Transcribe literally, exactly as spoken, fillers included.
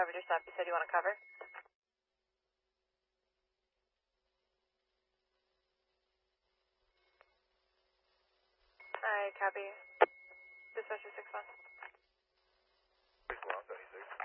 covered your stop. You said you want to cover? Alright, copy. Dispatcher six one. six one, seventy-six.